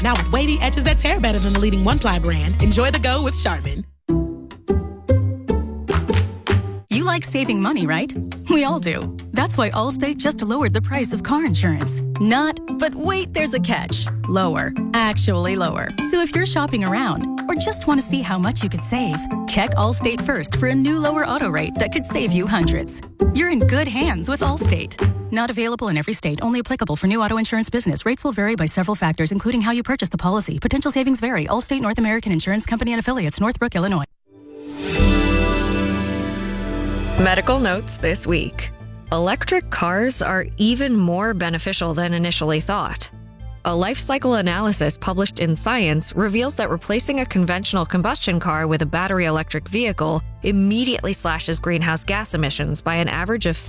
Now with wavy edges that tear better than the leading one-ply brand, enjoy the go with Charmin. You like saving money, right? We all do. That's why Allstate just lowered the price of car insurance. Not, but wait, there's a catch. Lower. Actually lower. So if you're shopping around or just want to see how much you could save, check Allstate first for a new lower auto rate that could save you hundreds. You're in good hands with Allstate. Not available in every state. Only applicable for new auto insurance business. Rates will vary by several factors, including how you purchase the policy. Potential savings vary. Allstate North American Insurance Company and Affiliates, Northbrook, Illinois. Medical notes this week. Electric cars are even more beneficial than initially thought. A life cycle analysis published in Science reveals that replacing a conventional combustion car with a battery electric vehicle immediately slashes greenhouse gas emissions by an average of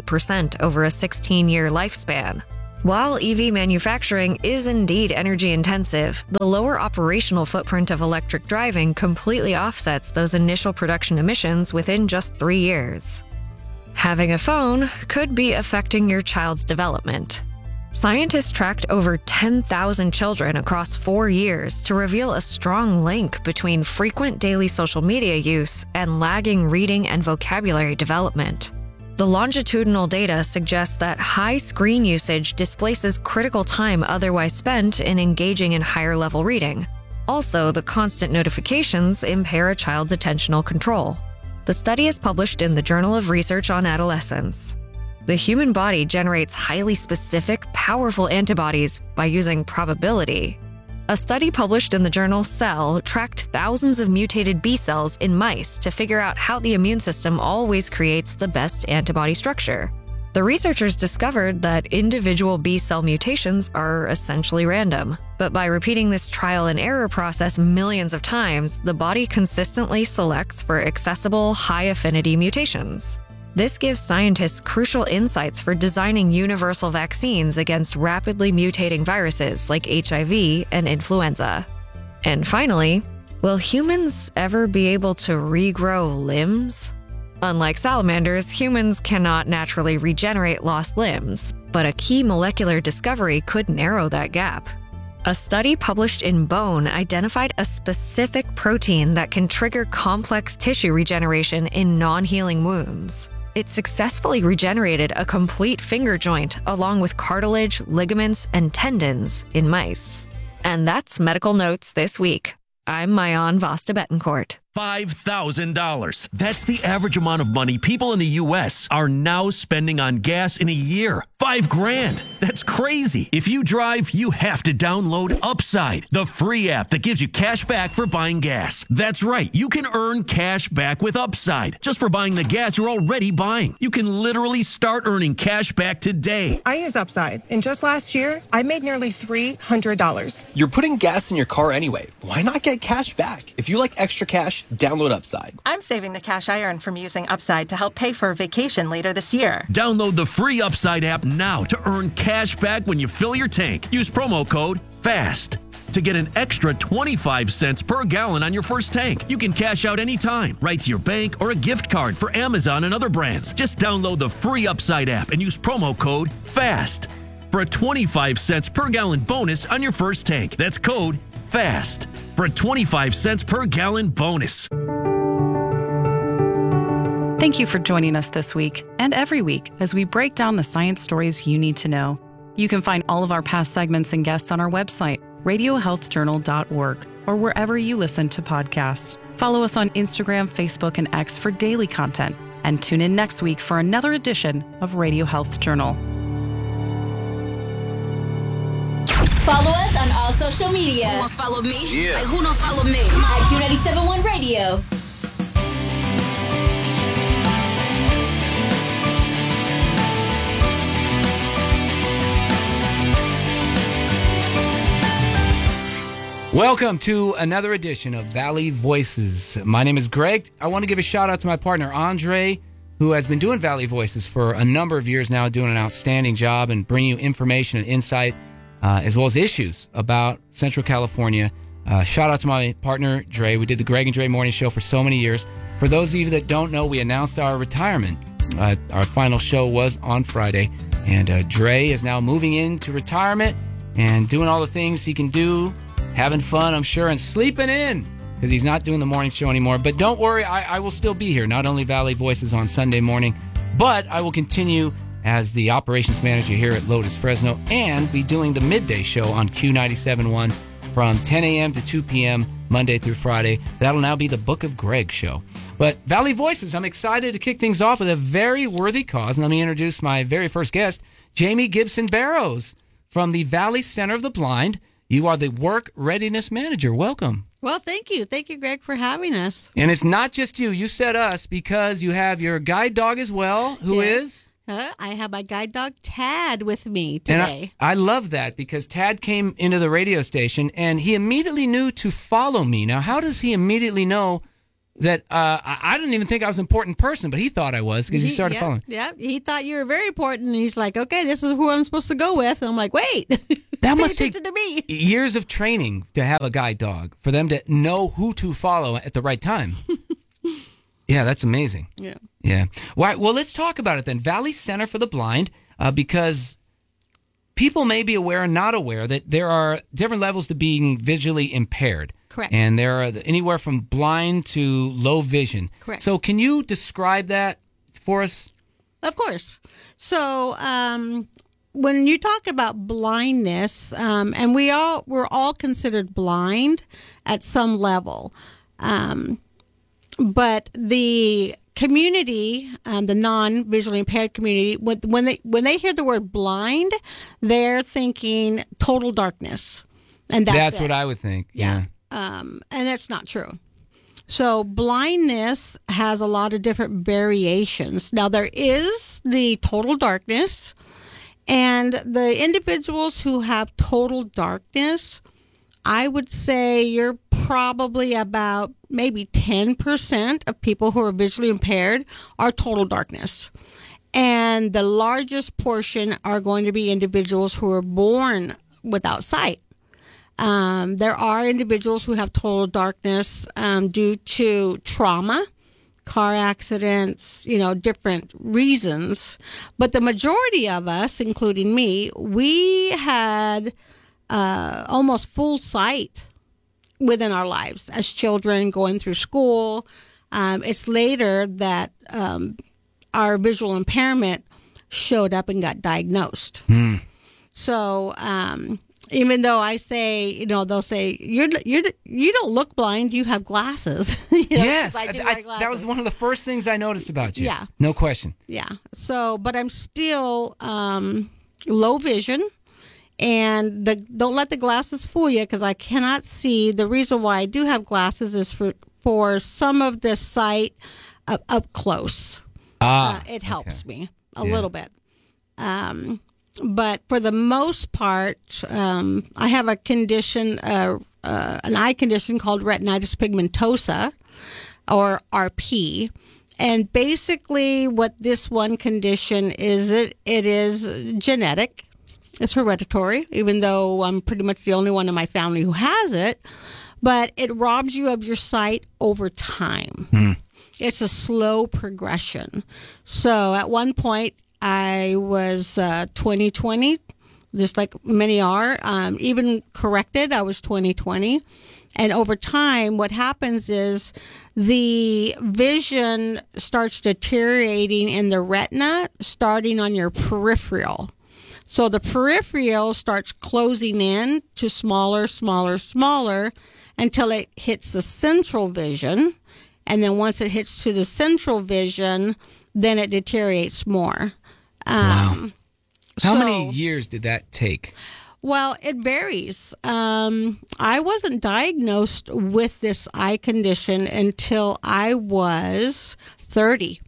58% over a 16-year lifespan. While EV manufacturing is indeed energy intensive, the lower operational footprint of electric driving completely offsets those initial production emissions within just 3 years. Having a phone could be affecting your child's development. Scientists tracked over 10,000 children across 4 years to reveal a strong link between frequent daily social media use and lagging reading and vocabulary development. The longitudinal data suggests that high screen usage displaces critical time otherwise spent in engaging in higher-level reading. Also, the constant notifications impair a child's attentional control. The study is published in the Journal of Research on Adolescence. The human body generates highly specific, powerful antibodies by using probability. A study published in the journal Cell tracked thousands of mutated B cells in mice to figure out how the immune system always creates the best antibody structure. The researchers discovered that individual B cell mutations are essentially random, but by repeating this trial and error process millions of times, the body consistently selects for accessible, high-affinity mutations. This gives scientists crucial insights for designing universal vaccines against rapidly mutating viruses like HIV and influenza. And finally, will humans ever be able to regrow limbs? Unlike salamanders, humans cannot naturally regenerate lost limbs, but a key molecular discovery could narrow that gap. A study published in Bone identified a specific protein that can trigger complex tissue regeneration in non-healing wounds. It successfully regenerated a complete finger joint along with cartilage, ligaments, and tendons in mice. And that's Medical Notes this week. I'm Mayan Vasta Betancourt. $5,000. That's the average amount of money people in the U.S. are now spending on gas in a year. $5,000. That's crazy. If you drive, you have to download Upside, the free app that gives you cash back for buying gas. That's right. You can earn cash back with Upside just for buying the gas you're already buying. You can literally start earning cash back today. I use Upside, and just last year, I made nearly $300. You're putting gas in your car anyway. Why not get cash back? If you like extra cash, download Upside. I'm saving the cash I earn from using Upside to help pay for a vacation later this year. Download the free Upside app now to earn cash back when you fill your tank. Use promo code FAST to get an extra 25 cents per gallon on your first tank. You can cash out anytime, right to your bank or a gift card for Amazon and other brands. Just download the free Upside app and use promo code FAST for a 25 cents per gallon bonus on your first tank. That's code FAST for a 25 cents per gallon bonus. Thank you for joining us this week and every week as we break down the science stories you need to know. You can find all of our past segments and guests on our website, radiohealthjournal.org, or wherever you listen to podcasts. Follow us on Instagram, Facebook, and X for daily content, and tune in next week for another edition of Radio Health Journal. Follow us on all social media. Who won't follow me? Yeah. Like, who don't follow me? Come on. At Q97.1 Radio. Welcome to another edition of Valley Voices. My name is Greg. I want to give a shout out to my partner, Andre, who has been doing Valley Voices for a number of years now, doing an outstanding job and bringing you information and insight, as well as issues about Central California. Shout out to my partner, Dre. We did the Greg and Dre Morning Show for so many years. For those of you that don't know, we announced our retirement. Our final show was on Friday, and Dre is now moving into retirement. and doing all the things he can do, having fun, I'm sure, and sleeping in because he's not doing the morning show anymore. But don't worry, I will still be here, not only Valley Voices on Sunday morning, but I will continue as the operations manager here at Lotus Fresno and be doing the midday show on Q97.1 from 10 a.m. to 2 p.m. Monday through Friday. That'll now be the Book of Greg show. But Valley Voices, I'm excited to kick things off with a very worthy cause. And let me introduce my very first guest, Jamie Gibson Barrows from the Valley Center of the Blind. You are the Work Readiness Manager. Welcome. Well, thank you. Thank you, Greg, for having us. And it's not just you. You said us because you have your guide dog as well, who is? I have my guide dog, Tad, with me today. And I love that because Tad came into the radio station and he immediately knew to follow me. Now, how does he immediately know that I didn't even think I was an important person, but he thought I was because he started following. Yeah, he thought you were very important. And he's like, okay, this is who I'm supposed to go with. And I'm like, wait, that must take to me. Years of training to have a guide dog for them to know who to follow at the right time. Yeah, that's amazing. Yeah. Well, let's talk about it then. Valley Center for the Blind, because people may be aware and not aware that there are different levels to being visually impaired. Correct. And there are anywhere from blind to low vision. Correct. So can you describe that for us? Of course. So when you talk about blindness, and we're all considered blind at some level, but the community, the non-visually impaired community, when they hear the word blind, they're thinking total darkness, and that's what I would think. Yeah. And that's not true. So blindness has a lot of different variations. Now there is the total darkness, and the individuals who have total darkness, I would say you're probably about maybe 10% of people who are visually impaired are total darkness. And the largest portion are going to be individuals who are born without sight. There are individuals who have total darkness due to trauma, car accidents, different reasons. But the majority of us, including me, we had almost full sight within our lives as children going through school. It's later that our visual impairment showed up and got diagnosed. So even though I say, they'll say, you don't look blind, you have glasses. Yes, that was one of the first things I noticed about you. Yeah. No question. Yeah. So, but I'm still low vision. And don't let the glasses fool you, because I cannot see. The reason why I do have glasses is for some of the sight up close. It helps me a little bit. But for the most part, I have a condition, an eye condition called retinitis pigmentosa, or RP. And basically what this one condition is, it is genetic. It's hereditary, even though I'm pretty much the only one in my family who has it. But it robs you of your sight over time. It's a slow progression. So at one point, I was 20/20, just like many are. Even corrected, I was 20/20. And over time, what happens is the vision starts deteriorating in the retina, starting on your peripheral. So the peripheral starts closing in to smaller until it hits the central vision. And then once it hits to the central vision, then it deteriorates more. Wow. How many years did that take? Well, it varies. I wasn't diagnosed with this eye condition until I was 30.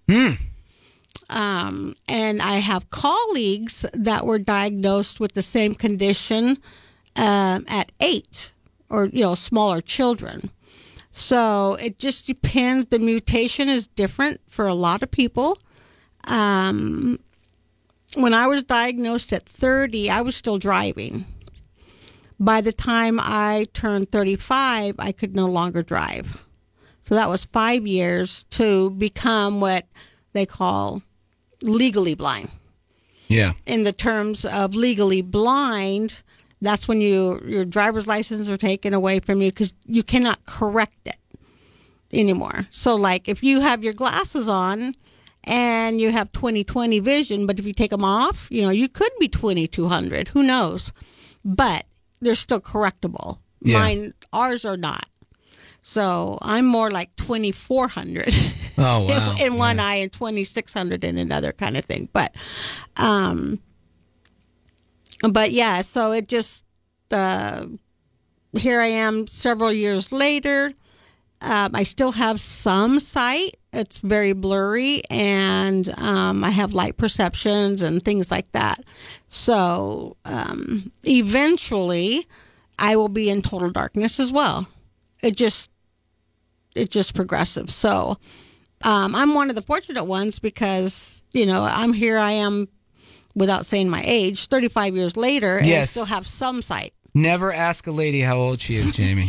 And I have colleagues that were diagnosed with the same condition at 8, or, smaller children. So it just depends. The mutation is different for a lot of people. When I was diagnosed at 30, I was still driving. By the time I turned 35, I could no longer drive. So that was 5 years to become what they call legally blind. Yeah. In the terms of legally blind, That's when your driver's license are taken away from you because you cannot correct it anymore. So, like, if you have your glasses on and you have 20/20 vision, but if you take them off, you could be 2200. Who knows? But they're still correctable. Yeah. Ours are not. So I'm more like 2400 Oh, wow. in one eye and 2600 in another kind of thing. But yeah, so it just, here I am several years later. I still have some sight. It's very blurry, and I have light perceptions and things like that. So eventually I will be in total darkness as well. It just progressive. So I'm one of the fortunate ones because, I am, without saying my age, 35 years later, and I still have some sight. Never ask a lady how old she is, Jamie.